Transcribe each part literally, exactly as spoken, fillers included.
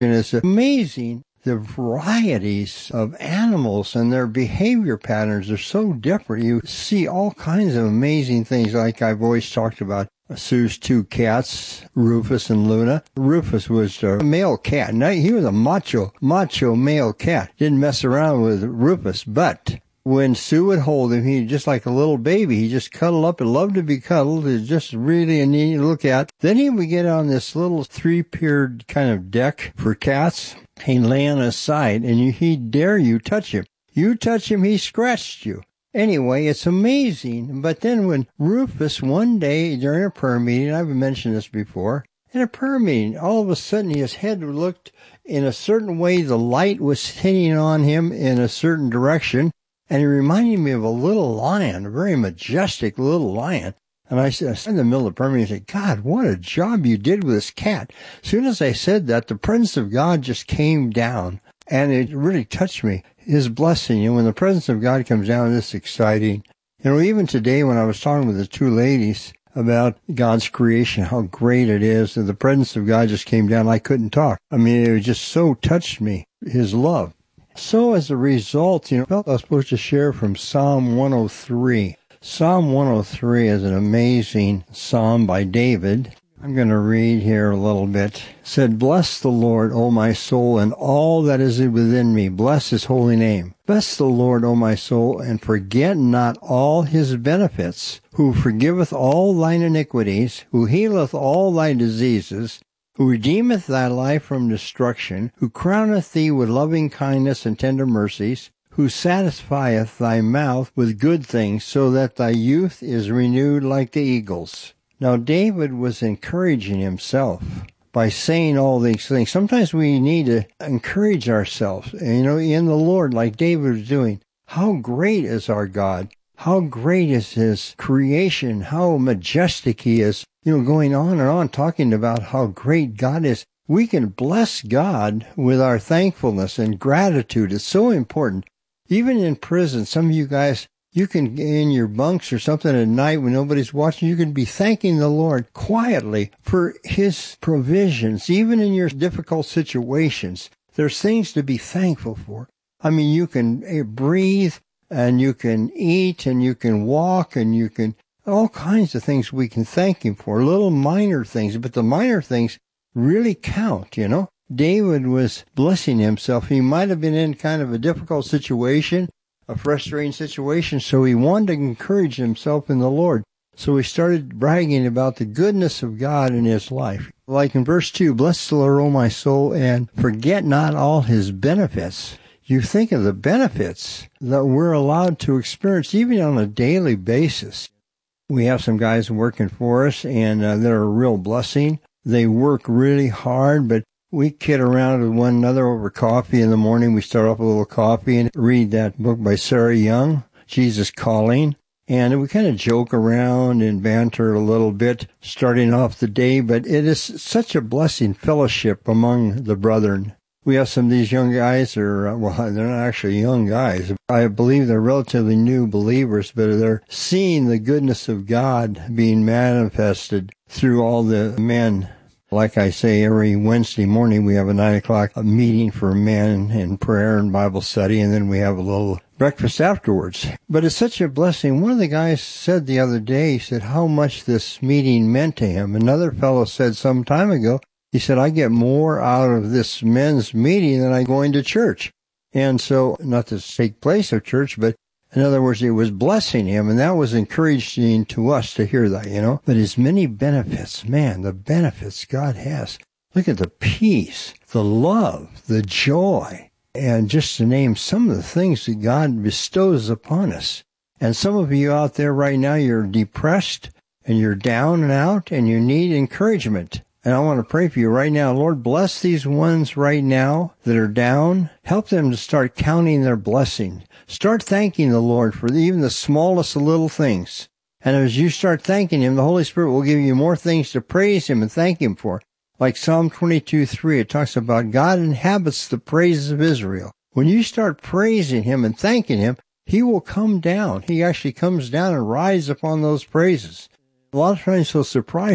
And it's amazing the varieties of animals and their behavior patterns are so different. You see all kinds of amazing things, like I've always talked about Sue's two cats, Rufus and Luna. Rufus was a male cat. Now, he was a macho, macho male cat. Didn't mess around with Rufus, but when Sue would hold him, he just like a little baby. He just cuddled up and loved to be cuddled. It's just really a neat to look at. Then he would get on this little three-tiered kind of deck for cats. He'd lay on his side, and you, he'd dare you touch him. You touch him, he scratched you. Anyway, it's amazing. But then when Rufus, one day during a prayer meeting, I've mentioned this before, in a prayer meeting, all of a sudden his head looked in a certain way. The light was hitting on him in a certain direction. And he reminded me of a little lion, a very majestic little lion. And I said, in the middle of the prayer meeting, I said, God, what a job you did with this cat. As soon as I said that, the presence of God just came down. And it really touched me. His blessing, you know, when the presence of God comes down, it's exciting. You know, even today when I was talking with the two ladies about God's creation, how great it is, and the presence of God just came down, I couldn't talk. I mean, it just so touched me, His love. So as a result, you know, I felt I was supposed to share from Psalm one oh three. Psalm one oh three is an amazing psalm by David. I'm going to read here a little bit. It said, Bless the Lord, O my soul, and all that is within me. Bless His holy name. Bless the Lord, O my soul, and forget not all His benefits, who forgiveth all thine iniquities, who healeth all thy diseases, who redeemeth thy life from destruction, who crowneth thee with loving kindness and tender mercies, who satisfieth thy mouth with good things, so that thy youth is renewed like the eagles. Now, David was encouraging himself by saying all these things. Sometimes we need to encourage ourselves, you know, in the Lord, like David was doing. How great is our God? How great is His creation? How majestic He is. You know, going on and on, talking about how great God is. We can bless God with our thankfulness and gratitude. It's so important. Even in prison, some of you guys, you can, in your bunks or something at night when nobody's watching, you can be thanking the Lord quietly for His provisions, even in your difficult situations. There's things to be thankful for. I mean, you can breathe, and you can eat, and you can walk, and you can, all kinds of things we can thank Him for, little minor things, but the minor things really count, you know. David was blessing himself. He might have been in kind of a difficult situation, a frustrating situation, so he wanted to encourage himself in the Lord. So he started bragging about the goodness of God in his life. Like in verse two, Bless the Lord, O my soul, and forget not all His benefits. You think of the benefits that we're allowed to experience even on a daily basis. We have some guys working for us, and uh, they're a real blessing. They work really hard, but we kid around with one another over coffee in the morning. We start off with a little coffee and read that book by Sarah Young, Jesus Calling. And we kind of joke around and banter a little bit starting off the day, but it is such a blessing fellowship among the brethren. We have some of these young guys, or well, they're not actually young guys. I believe they're relatively new believers, but they're seeing the goodness of God being manifested through all the men. Like I say, every Wednesday morning we have a nine o'clock meeting for men in prayer and Bible study, and then we have a little breakfast afterwards. But it's such a blessing. One of the guys said the other day, he said how much this meeting meant to him. Another fellow said some time ago, he said, I get more out of this men's meeting than I going to church. And so, not to take place of church, but in other words, it was blessing him, and that was encouraging to us to hear that, you know. But his many benefits, man, the benefits God has. Look at the peace, the love, the joy, and just to name some of the things that God bestows upon us. And some of you out there right now, you're depressed, and you're down and out, and you need encouragement. And I want to pray for you right now. Lord, bless these ones right now that are down. Help them to start counting their blessing. Start thanking the Lord for even the smallest of little things. And as you start thanking Him, the Holy Spirit will give you more things to praise Him and thank Him for. Like Psalm twenty-two three, it talks about God inhabits the praises of Israel. When you start praising Him and thanking Him, He will come down. He actually comes down and rides upon those praises. A lot of times He'll surprise you.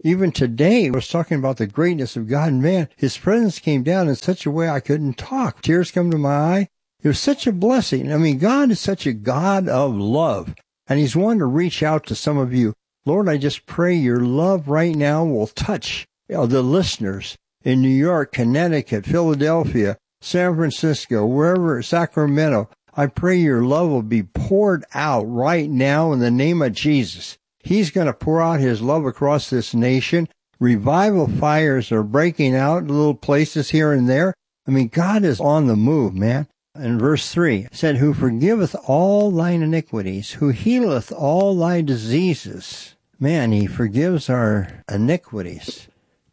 Even today, I was talking about the greatness of God, and man, His presence came down in such a way I couldn't talk. Tears come to my eye. It was such a blessing. I mean, God is such a God of love, and He's wanting to reach out to some of you. Lord, I just pray your love right now will touch the listeners in New York, Connecticut, Philadelphia, San Francisco, wherever, Sacramento. I pray your love will be poured out right now in the name of Jesus. He's going to pour out His love across this nation. Revival fires are breaking out in little places here and there. I mean, God is on the move, man. In verse three, it said, who forgiveth all thine iniquities, who healeth all thy diseases. Man, He forgives our iniquities.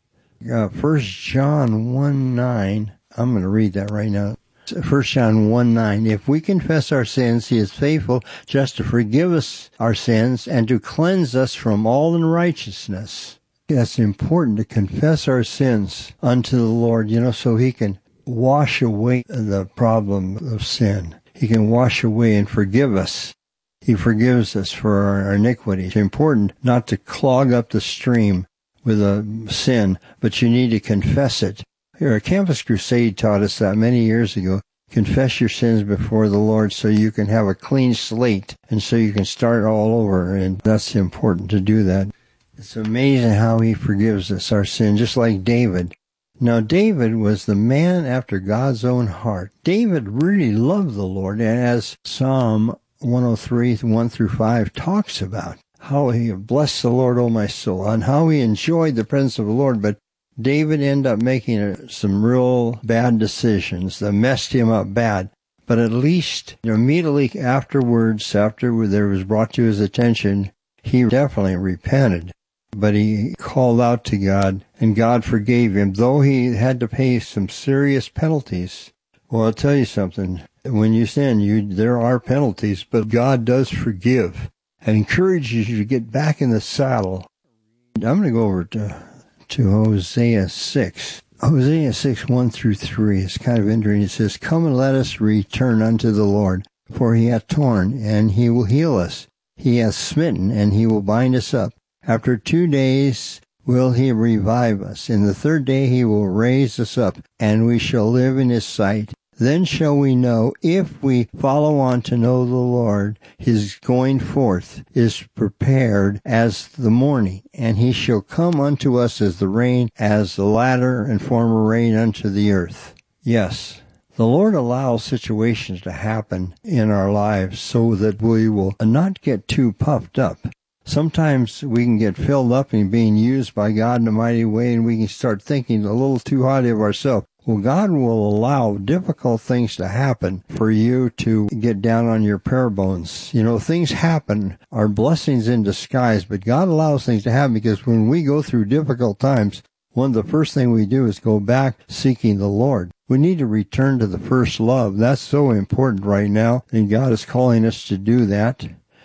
Uh, First John one nine, I'm going to read that right now. First John one nine, if we confess our sins, He is faithful just to forgive us our sins and to cleanse us from all unrighteousness. That's important, to confess our sins unto the Lord, you know, so He can wash away the problem of sin. He can wash away and forgive us. He forgives us for our iniquities. It's important not to clog up the stream with a sin, but you need to confess it. Here, a Campus Crusade taught us that many years ago. Confess your sins before the Lord so you can have a clean slate and so you can start all over, and that's important to do that. It's amazing how He forgives us our sin, just like David. Now, David was the man after God's own heart. David really loved the Lord, and as Psalm one oh three, one through five talks about, how he blessed the Lord, O my soul, and how he enjoyed the presence of the Lord, but David ended up making some real bad decisions that messed him up bad. But at least immediately afterwards, after there was brought to his attention, he definitely repented. But he called out to God, and God forgave him, though he had to pay some serious penalties. Well, I'll tell you something. When you sin, you there are penalties, but God does forgive and encourages you to get back in the saddle. I'm going to go over to to Hosea six. Hosea six, one through three is kind of interesting. It says, come and let us return unto the Lord, for He hath torn, and He will heal us. He hath smitten, and He will bind us up. After two days will He revive us. In the third day He will raise us up, and we shall live in His sight. Then shall we know, if we follow on to know the Lord, His going forth is prepared as the morning, and He shall come unto us as the rain, as the latter and former rain unto the earth. Yes, the Lord allows situations to happen in our lives so that we will not get too puffed up. Sometimes we can get filled up and being used by God in a mighty way, and we can start thinking a little too highly of ourselves. Well, God will allow difficult things to happen for you to get down on your bare bones. You know, things happen, are blessings in disguise, but God allows things to happen because when we go through difficult times, one of the first things we do is go back seeking the Lord. We need to return to the first love. That's so important right now, and God is calling us to do that.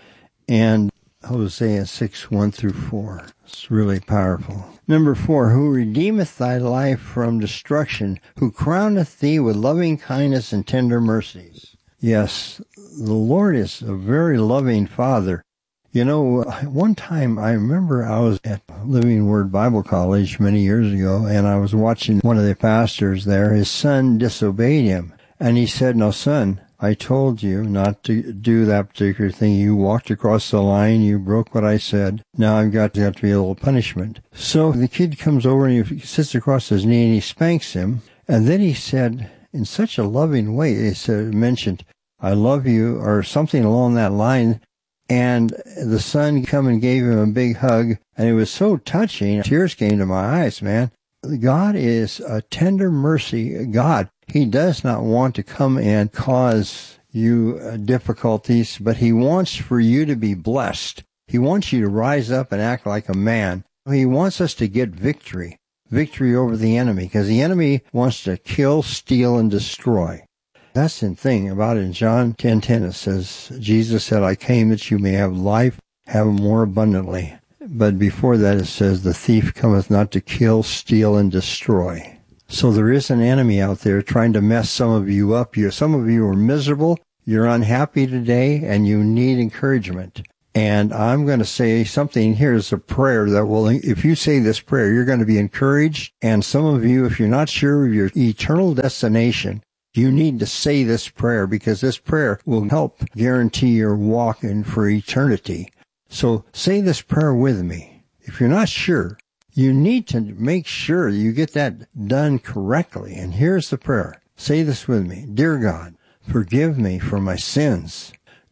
And Hosea six, one through four. It's really powerful. Number four, who redeemeth thy life from destruction, who crowneth thee with loving kindness and tender mercies. Yes, the Lord is a very loving Father. You know, one time I remember I was at Living Word Bible College many years ago, and I was watching one of the pastors there. His son disobeyed him, and he said, now son, I told you not to do that particular thing. You walked across the line. You broke what I said. Now I've got to, got to be a little punishment. So the kid comes over and he sits across his knee and he spanks him. And then he said, in such a loving way, he said, mentioned, I love you, or something along that line. And the son came and gave him a big hug. And it was so touching. Tears came to my eyes, man. God is a tender mercy God. He does not want to come and cause you uh, difficulties, but He wants for you to be blessed. He wants you to rise up and act like a man. He wants us to get victory, victory over the enemy, because the enemy wants to kill, steal, and destroy. That's the thing about it. In John ten ten, it says, Jesus said, I came that you may have life, have it more abundantly. But before that it says, the thief cometh not to kill, steal, and destroy. So there is an enemy out there trying to mess some of you up. You, some of you are miserable, you're unhappy today, and you need encouragement. And I'm going to say something here is a prayer that will, if you say this prayer, you're going to be encouraged. And some of you, if you're not sure of your eternal destination, you need to say this prayer, because this prayer will help guarantee your walk in for eternity. So say this prayer with me. If you're not sure, you need to make sure you get that done correctly. And here's the prayer. Say this with me. Dear God, forgive me for my sins.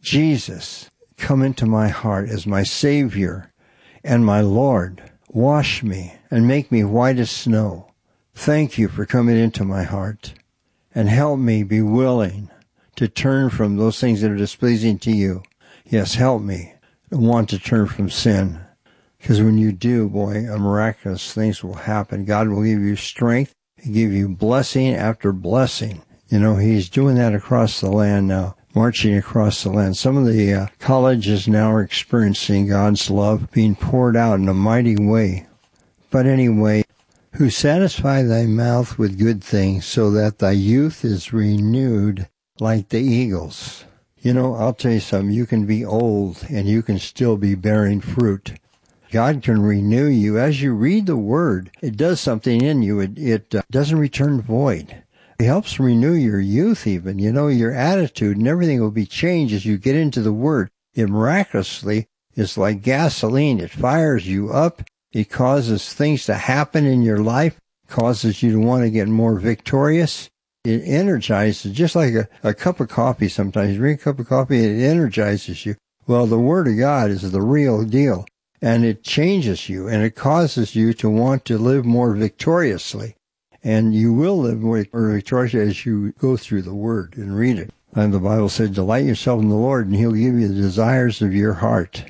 Jesus, come into my heart as my Savior and my Lord. Wash me and make me white as snow. Thank you for coming into my heart, and help me be willing to turn from those things that are displeasing to you. Yes, help me want to turn from sin, because when you do, boy, miraculous things will happen. God will give you strength. He'll give you blessing after blessing. You know, He's doing that across the land now. Marching across the land. Some of the uh, colleges now are experiencing God's love being poured out in a mighty way. But anyway, who satisfy thy mouth with good things, so that thy youth is renewed like the eagles. You know, I'll tell you something. You can be old and you can still be bearing fruit. God can renew you. As you read the Word, it does something in you. It, it uh, doesn't return void. It helps renew your youth even. You know, your attitude and everything will be changed as you get into the Word. It miraculously is like gasoline. It fires you up. It causes things to happen in your life, causes you to want to get more victorious. It energizes, just like a, a cup of coffee sometimes. You drink a cup of coffee, it energizes you. Well, the Word of God is the real deal, and it changes you, and it causes you to want to live more victoriously. And you will live more victoriously as you go through the Word and read it. And the Bible said, delight yourself in the Lord, and He'll give you the desires of your heart.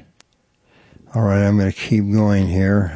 All right, I'm going to keep going here.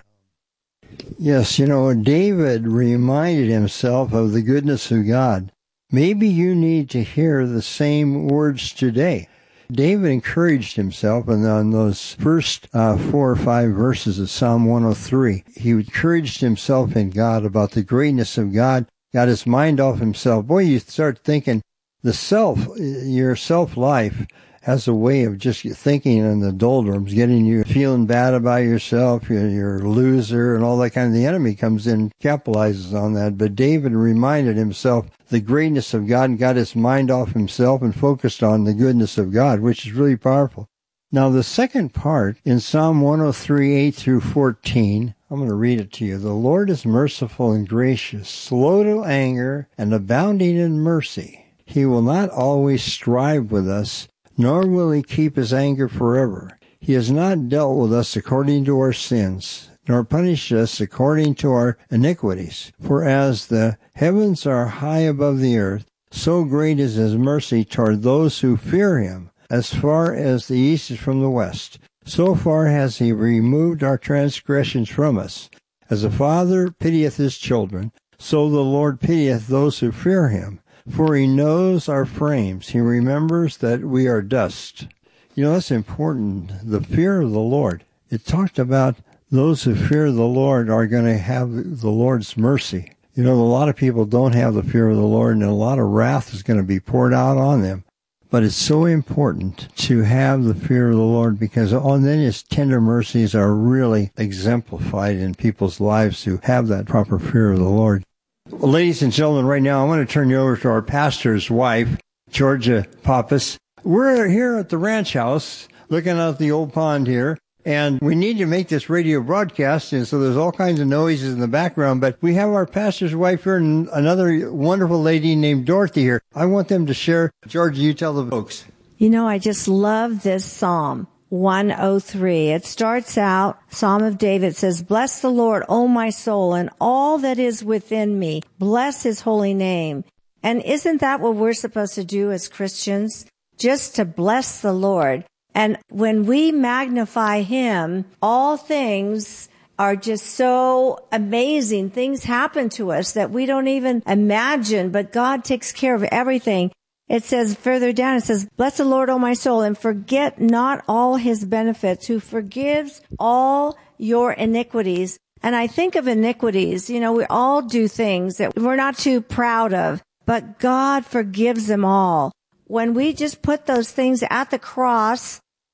Yes, you know, David reminded himself of the goodness of God. Maybe you need to hear the same words today. David encouraged himself, and on those first uh, four or five verses of Psalm one oh three, he encouraged himself in God about the greatness of God, got his mind off himself. Boy, you start thinking the self, your self-life has a way of just thinking in the doldrums, getting you feeling bad about yourself, you're, you're a loser and all that kind of. The enemy comes in, capitalizes on that. But David reminded himself the greatness of God and got his mind off himself and focused on the goodness of God, which is really powerful. Now, the second part in Psalm one oh three, eight through fourteen, I'm going to read it to you. The Lord is merciful and gracious, slow to anger and abounding in mercy. He will not always strive with us, nor will He keep His anger forever. He has not dealt with us according to our sins, nor punished us according to our iniquities. For as the heavens are high above the earth, so great is His mercy toward those who fear Him. As far as the east is from the west, so far has He removed our transgressions from us. As a father pitieth his children, so the Lord pitieth those who fear Him. For He knows our frames. He remembers that we are dust. You know, that's important. The fear of the Lord. It talked about those who fear the Lord are going to have the Lord's mercy. You know, a lot of people don't have the fear of the Lord, and a lot of wrath is going to be poured out on them. But it's so important to have the fear of the Lord, because on then His tender mercies are really exemplified in people's lives who have that proper fear of the Lord. Well, ladies and gentlemen, right now I want to turn you over to our pastor's wife, Georgia Pappas. We're here at the ranch house looking out the old pond here, and we need to make this radio broadcast, and so there's all kinds of noises in the background, but we have our pastor's wife here and another wonderful lady named Dorothy here. I want them to share. Georgia, you tell the folks. You know, I just love this Psalm one oh three. It starts out, Psalm of David says, bless the Lord, O my soul, and all that is within me. Bless His holy name. And isn't that what we're supposed to do as Christians? Just to bless the Lord. And when we magnify Him, all things are just so amazing. Things happen to us that we don't even imagine, but God takes care of everything. It says further down, it says, bless the Lord, O my soul, and forget not all His benefits, who forgives all your iniquities. And I think of iniquities, you know, we all do things that we're not too proud of, but God forgives them all. When we just put those things at the cross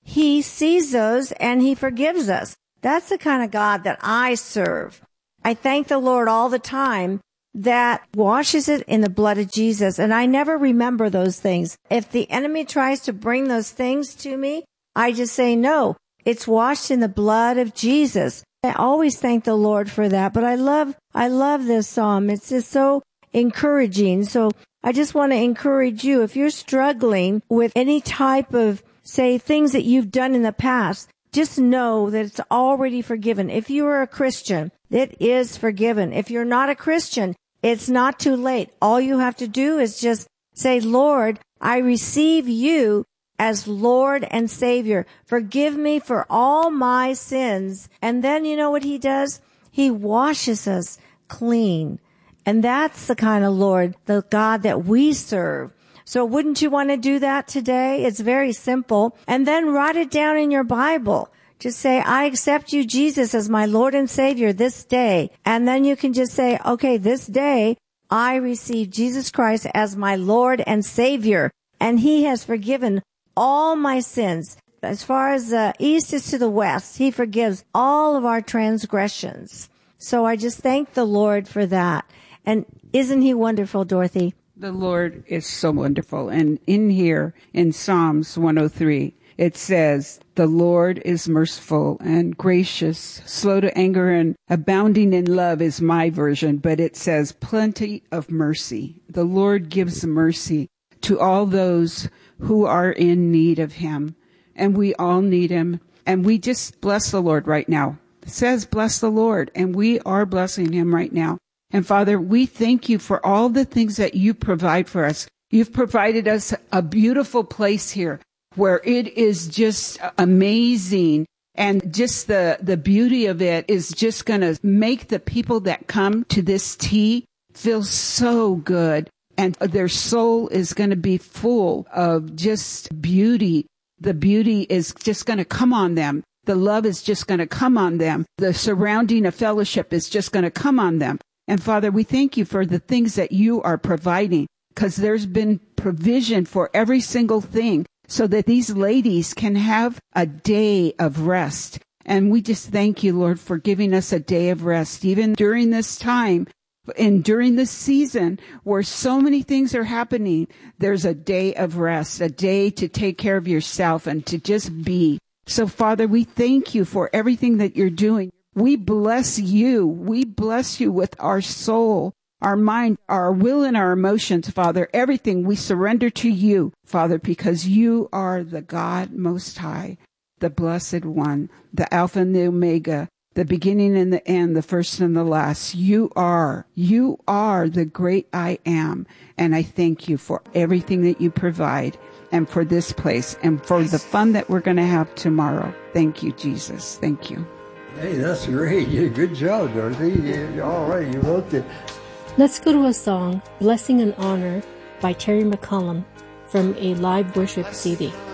He sees those and he forgives us. That's the kind of God that I serve. I thank the Lord all the time that washes it in the blood of Jesus. And I never remember those things. If the enemy tries to bring those things to me, I just say, no, it's washed in the blood of Jesus. I always thank the Lord for that. But I love, I love this psalm. It's just so encouraging. So I just want to encourage you. If you're struggling with any type of, say, things that you've done in the past, just know that it's already forgiven. If you are a Christian, it is forgiven. If you're not a Christian, it's not too late. All you have to do is just say, Lord, I receive you as Lord and Savior. Forgive me for all my sins. And then you know what he does? He washes us clean. And that's the kind of Lord, the God that we serve. So wouldn't you want to do that today? It's very simple. And then write it down in your Bible. Just say, I accept you, Jesus, as my Lord and Savior this day. And then you can just say, okay, this day I receive Jesus Christ as my Lord and Savior. And he has forgiven all my sins. As far as the east is to the west, he forgives all of our transgressions. So I just thank the Lord for that. And isn't he wonderful, Dorothy? The Lord is so wonderful. And in here, in Psalms one oh three, it says, the Lord is merciful and gracious, slow to anger and abounding in love is my version, but it says plenty of mercy. The Lord gives mercy to all those who are in need of him. And we all need him. And we just bless the Lord right now. It says bless the Lord, and we are blessing him right now. And Father, we thank you for all the things that you provide for us. You've provided us a beautiful place here where it is just amazing. And just the, the beauty of it is just going to make the people that come to this tea feel so good. And their soul is going to be full of just beauty. The beauty is just going to come on them. The love is just going to come on them. The surrounding of fellowship is just going to come on them. And Father, we thank you for the things that you are providing, because there's been provision for every single thing so that these ladies can have a day of rest. And we just thank you, Lord, for giving us a day of rest, even during this time and during this season where so many things are happening. There's a day of rest, a day to take care of yourself and to just be. So, Father, we thank you for everything that you're doing. We bless you. We bless you with our soul, our mind, our will, and our emotions, Father. Everything we surrender to you, Father, because you are the God Most High, the Blessed One, the Alpha and the Omega, the beginning and the end, the first and the last. You are, you are the great I am. And I thank you for everything that you provide and for this place and for the fun that we're going to have tomorrow. Thank you, Jesus. Thank you. Hey, that's great. Yeah, good job, Dorothy. Yeah, all right, you wrote it. Let's go to a song, Blessing and Honor by Terry McCollum from a live worship C D.